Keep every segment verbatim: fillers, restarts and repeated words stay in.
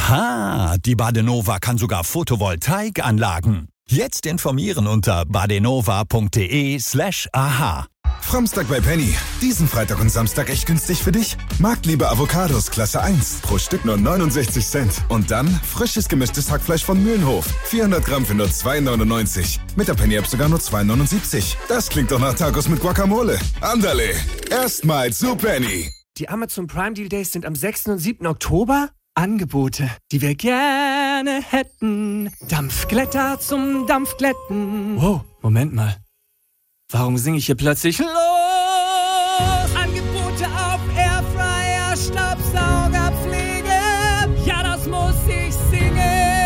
Aha, die Badenova kann sogar Photovoltaikanlagen. Jetzt informieren unter badenova.de slash aha. Framstag bei Penny. Diesen Freitag und Samstag echt günstig für dich? Marktliebe Avocados Klasse eins. Pro Stück nur neunundsechzig Cent. Und dann frisches gemischtes Hackfleisch von Mühlenhof. vierhundert Gramm für nur zwei neunundneunzig. Mit der Penny-App sogar nur zwei neunundsiebzig. Das klingt doch nach Tacos mit Guacamole. Andale. Erstmal zu Penny. Die Amazon Prime Deal Days sind am sechsten und siebten Oktober. Angebote, die wir gerne hätten. Dampfglätter zum Dampfglätten. Wow, Moment mal. Warum singe ich hier plötzlich los? Angebote auf Airfryer, Staubsaugerpflege. Ja, das muss ich singen.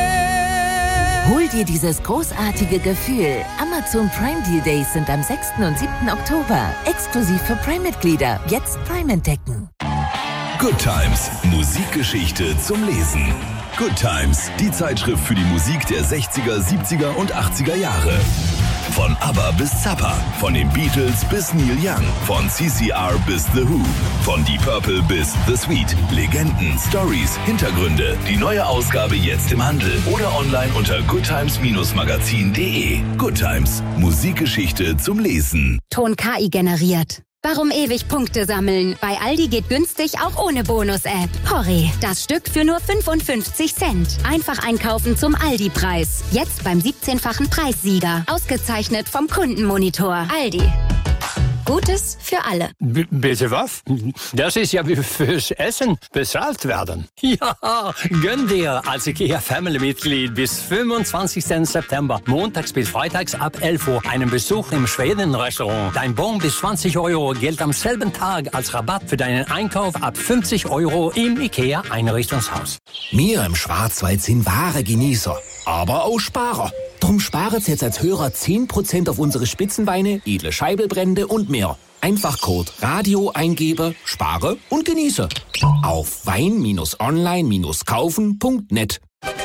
Hol dir dieses großartige Gefühl. Amazon Prime Deal Days sind am sechsten und siebten Oktober. Exklusiv für Prime-Mitglieder. Jetzt Prime entdecken. Good Times, Musikgeschichte zum Lesen. Good Times, die Zeitschrift für die Musik der sechziger, siebziger und achtziger Jahre. Von ABBA bis Zappa, von den Beatles bis Neil Young, von C C R bis The Who, von Deep Purple bis The Sweet. Legenden, Stories, Hintergründe. Die neue Ausgabe jetzt im Handel oder online unter goodtimes Magazin punkt de. Good Times, Musikgeschichte zum Lesen. Ton K I generiert. Warum ewig Punkte sammeln? Bei Aldi geht günstig auch ohne Bonus-App. Porree, das Stück für nur fünfundfünfzig Cent. Einfach einkaufen zum Aldi-Preis. Jetzt beim siebzehnfachen Preissieger. Ausgezeichnet vom Kundenmonitor. Aldi. Gutes für alle. B- bitte was? Das ist ja wie fürs Essen bezahlt werden. Ja, gönn dir als IKEA-Family-Mitglied bis fünfundzwanzigsten September, montags bis freitags ab elf Uhr, einen Besuch im Schweden-Restaurant. Dein Bon bis zwanzig Euro gilt am selben Tag als Rabatt für deinen Einkauf ab fünfzig Euro im IKEA-Einrichtungshaus. Wir im Schwarzwald sind wahre Genießer, aber auch Sparer. Drum sparet jetzt als Hörer zehn Prozent auf unsere Spitzenweine, edle Scheibelbrände und mehr. Einfach Code Radio eingebe, spare und genieße. Auf wein-online-kaufen punkt net.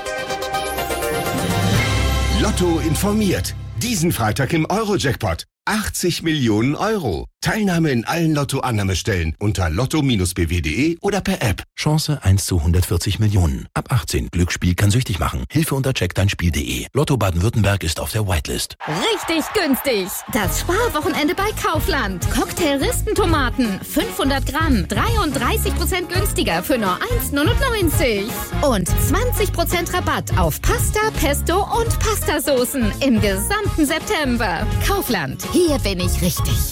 Lotto informiert. Diesen Freitag im Euro-Jackpot. achtzig Millionen Euro. Teilnahme in allen Lotto-Annahmestellen unter lotto Bindestrich b w punkt de oder per App. Chance eins zu hundertvierzig Millionen. Ab achtzehn. Glücksspiel kann süchtig machen. Hilfe unter check dein Spiel punkt de. Lotto Baden-Württemberg ist auf der Whitelist. Richtig günstig. Das Sparwochenende bei Kaufland. Cocktail-Ristentomaten. fünfhundert Gramm. dreiunddreißig Prozent günstiger für nur eins neunundneunzig. Und zwanzig Prozent Rabatt auf Pasta, Pesto und Pastasoßen im gesamten September. Kaufland. Hier bin ich richtig.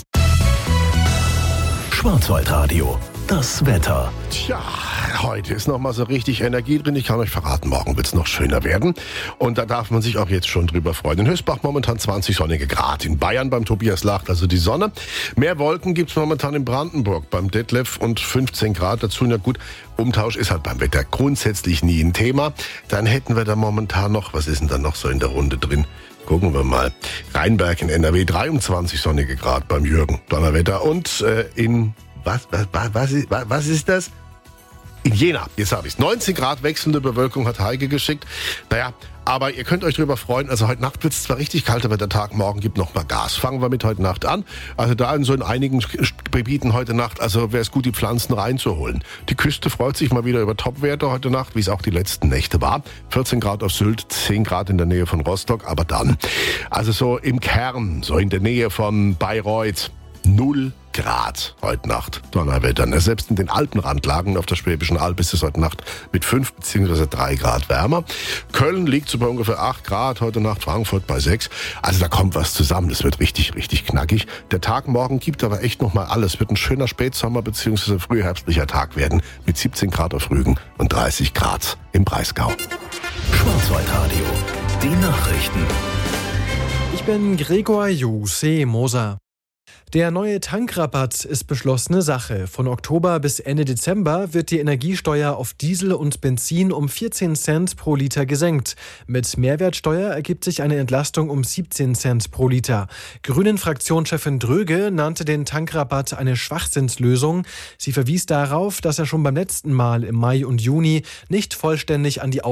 Schwarzwaldradio. Das Wetter. Tja, heute ist noch mal so richtig Energie drin. Ich kann euch verraten, morgen wird es noch schöner werden. Und da darf man sich auch jetzt schon drüber freuen. In Höchstbach momentan zwanzig sonnige Grad. In Bayern beim Tobias lacht also die Sonne. Mehr Wolken gibt es momentan in Brandenburg beim Detlef und fünfzehn Grad dazu. Na gut, Umtausch ist halt beim Wetter grundsätzlich nie ein Thema. Dann hätten wir da momentan noch, was ist denn da noch so in der Runde drin? Gucken wir mal. Rheinberg in N R W, dreiundzwanzig sonnige Grad beim Jürgen. Donnerwetter. Und äh, in, was, was, was, ist, was, was ist das? In Jena, jetzt habe ich es. neunzehn Grad wechselnde Bewölkung hat Heike geschickt. Naja, aber ihr könnt euch drüber freuen. Also heute Nacht wird es zwar richtig kalt, aber der Tag morgen gibt noch mal Gas. Fangen wir mit heute Nacht an. Also da in so in einigen Gebieten heute Nacht, also wäre es gut, die Pflanzen reinzuholen. Die Küste freut sich mal wieder über Topwerte heute Nacht, wie es auch die letzten Nächte war. vierzehn Grad auf Sylt, zehn Grad in der Nähe von Rostock. Aber dann, also so im Kern, so in der Nähe von Bayreuth, null Grad heute Nacht. Donnerwetter. Selbst in den Alpenrandlagen auf der Schwäbischen Alb ist es heute Nacht mit fünf bzw. drei Grad wärmer. Köln liegt so bei ungefähr acht Grad heute Nacht, Frankfurt bei sechs. Also da kommt was zusammen. Das wird richtig, richtig knackig. Der Tag morgen gibt aber echt nochmal alles. Wird ein schöner Spätsommer bzw. frühherbstlicher Tag werden mit siebzehn Grad auf Rügen und dreißig Grad im Breisgau. Schwarzwaldradio. Die Nachrichten. Ich bin Gregor Juse Moser. Der neue Tankrabatt ist beschlossene Sache. Von Oktober bis Ende Dezember wird die Energiesteuer auf Diesel und Benzin um vierzehn Cent pro Liter gesenkt. Mit Mehrwertsteuer ergibt sich eine Entlastung um siebzehn Cent pro Liter. Grünen-Fraktionschefin Dröge nannte den Tankrabatt eine Schwachsinnslösung. Sie verwies darauf, dass er schon beim letzten Mal im Mai und Juni nicht vollständig an die